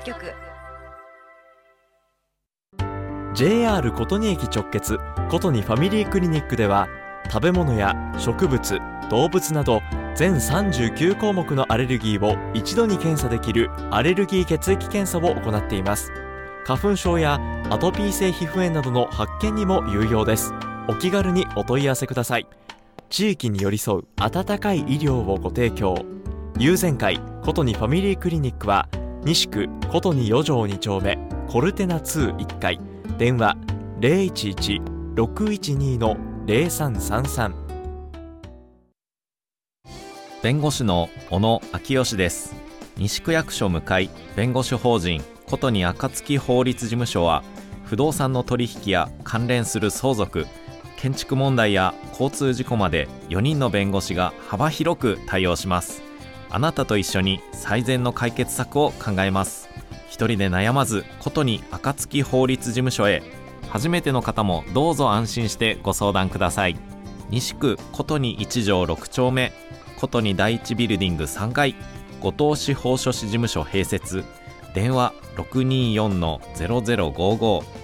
局 JR 琴仁駅直結琴仁ファミリークリニックでは、食べ物や植物、動物など全39項目のアレルギーを一度に検査できるアレルギー血液検査を行っています。花粉症やアトピー性皮膚炎などの発見にも有用です。お気軽にお問い合わせください。地域に寄り添う温かい医療をご提供。友善会琴仁ファミリークリニックは西区琴仁4条2丁目コルテナ21階、電話 011-612-0333。 弁護士の小野昭義です。西区役所向かい弁護士法人琴仁暁法律事務所は、不動産の取引や関連する相続、建築問題や交通事故まで4人の弁護士が幅広く対応します。あなたと一緒に最善の解決策を考えます。一人で悩まず琴仁暁法律事務所へ。初めての方もどうぞ安心してご相談ください。西区琴仁1条6丁目琴仁第一ビルディング3階、後藤司法書士事務所併設、電話 624-0055